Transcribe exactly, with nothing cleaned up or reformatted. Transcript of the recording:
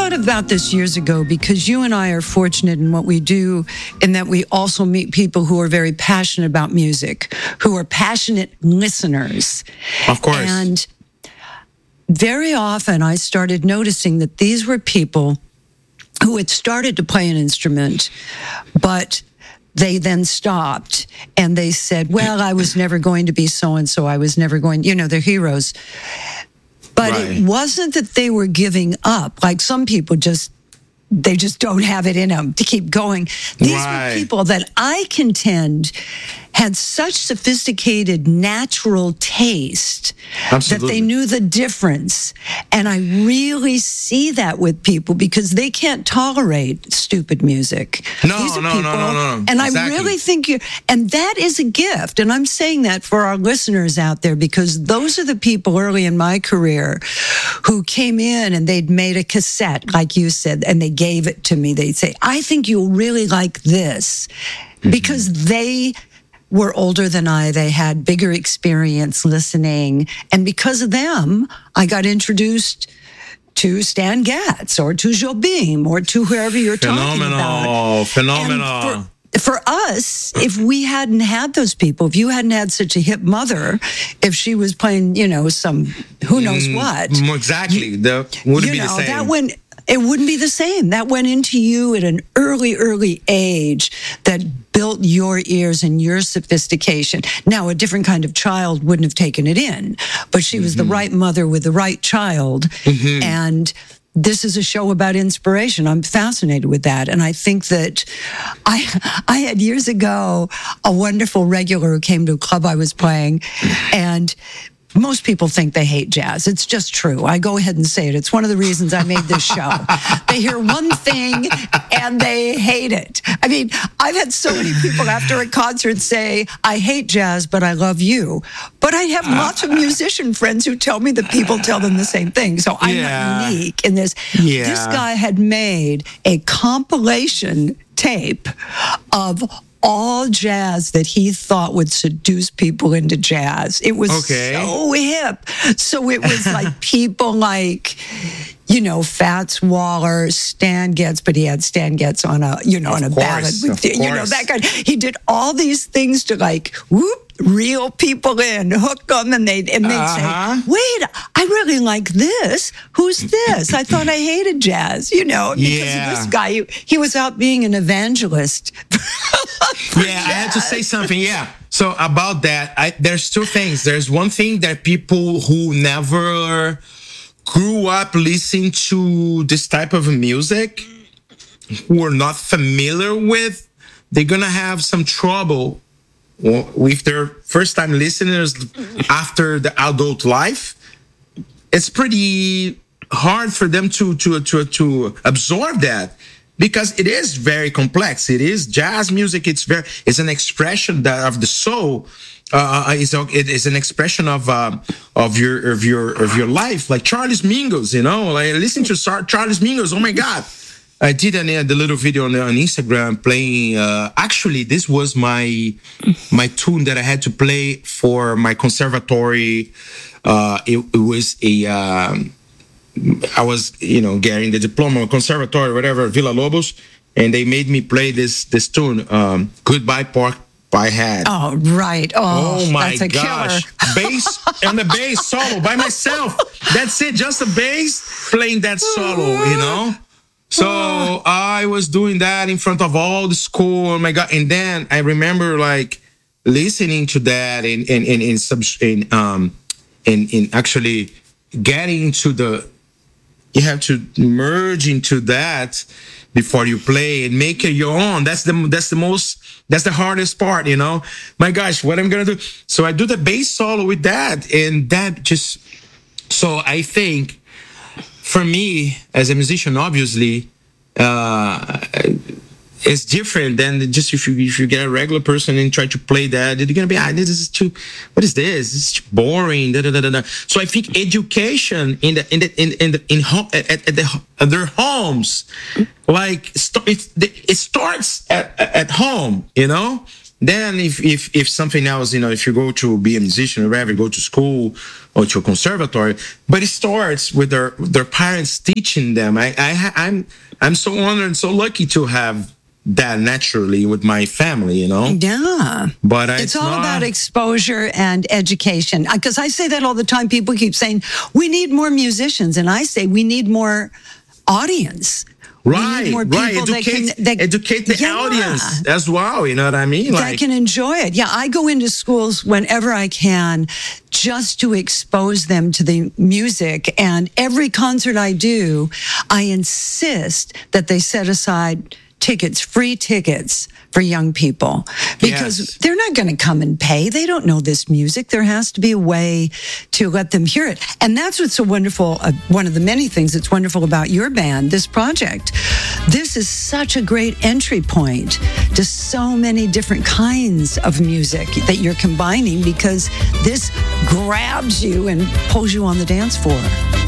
thought about this years ago because you and I are fortunate in what we do, in that we also meet people who are very passionate about music, who are passionate listeners. Of course. And very often I started noticing that these were people who had started to play an instrument, but they then stopped and they said, well, I was never going to be so-and-so. I was never going, you know, they're heroes. But right. It wasn't that they were giving up. Like some people just, they just don't have it in them to keep going. These right. were people that I contend had such sophisticated natural taste Absolutely. that they knew the difference. And I really see that with people because they can't tolerate stupid music. No, These are no, people, no, no, no. And exactly. I really think you, and that is a gift. And I'm saying that for our listeners out there because those are the people early in my career who came in and they'd made a cassette, like you said, and they gave it to me. They'd say, I think you'll really like this mm-hmm. because they were older than I. They had bigger experience listening. And because of them, I got introduced to Stan Getz or to Jobim or to whoever you're phenomenal, talking about. Phenomenal, phenomenal. For us, if we hadn't had those people, if you hadn't had such a hip mother, if she was playing, you know, some who knows what. Mm, exactly. That wouldn't be know, the same. That went, it wouldn't be the same. That went into you at an early, early age that built your ears and your sophistication. Now, a different kind of child wouldn't have taken it in, but she was mm-hmm. the right mother with the right child. Mm-hmm. And this is a show about inspiration. I'm fascinated with that. And I think that I I had years ago a wonderful regular who came to a club I was playing, and most people think they hate jazz. It's just true. I go ahead and say it. It's one of the reasons I made this show. They hear one thing and they hate it. I mean, I've had so many people after a concert say, I hate jazz, but I love you. But I have lots of musician friends who tell me that people tell them the same thing. So I'm yeah. not unique in this. Yeah. This guy had made a compilation tape of all jazz that he thought would seduce people into jazz. It was okay. so hip. So it was like people like, you know, Fats Waller, Stan Getz, but he had Stan Getz on a, you know, of on a course, ballad. With, you know, that guy. He did all these things to like, whoop, reel people in, hook them, and they'd, and they'd uh-huh. say, wait, I really like this. Who's this? I thought I hated jazz, you know, because yeah. of this guy. He, he was out being an evangelist. Yeah, I had to say something. Yeah. So about that, I, there's two things. There's one thing that people who never grew up listening to this type of music, who are not familiar with, they're gonna have some trouble with their first time listeners after the adult life. It's pretty hard for them to to to to absorb that, because it is very complex. It is jazz music. It's very it's an expression that of the soul. Uh, it's, it is an expression of uh, of your of your of your life. Like Charles Mingus, you know. Like listen to Charles Mingus. Oh my God. I did an, uh, the little video on, on Instagram playing. Uh, actually, this was my my tune that I had to play for my conservatory. Uh, it, it was a um, I was you know getting the diploma conservatory, whatever, Villa Lobos, and they made me play this this tune, um, "Goodbye Pork Pie Hat." Oh right! Oh, oh my that's a gosh! Killer. Bass and the bass solo by myself. That's it, just a bass playing that solo, you know. So I was doing that in front of all the school. Oh my God! And then I remember like listening to that and and and in sub in um in in actually getting to the. You have to merge into that before you play and make it your own. That's the that's the most that's the hardest part, you know. My gosh, what I'm gonna do? So I do the bass solo with that, and that just. So I think. For me, as a musician, obviously, uh, it's different than just if you if you get a regular person and try to play that, they're gonna be, ah, this is too, what is this? It's too boring. Da, da, da, da. So I think education in the in the in in the in home at, at, the, at their homes, like it it starts at at home, you know. Then if, if if something else, you know, if you go to be a musician or wherever, go to school or to a conservatory, but it starts with their their parents teaching them. I, I ha- I'm I'm so honored and so lucky to have that naturally with my family, you know. Yeah. But uh, it's, it's all not- about exposure and education. Because I say that all the time. People keep saying, we need more musicians. And I say, we need more audience. We need Right, more right. people that Educate, can- that- educate the Yeah. audience as well. You know what I mean? That can enjoy it. Yeah, I go into schools whenever I can just to expose them to the music. And every concert I do, I insist that they set aside tickets, free tickets for young people, because Yes. they're not going to come and pay. They don't know this music. There has to be a way to let them hear it. And that's what's so wonderful. Uh, one of the many things that's wonderful about your band, this project. This is such a great entry point to so many different kinds of music that you're combining, because this grabs you and pulls you on the dance floor.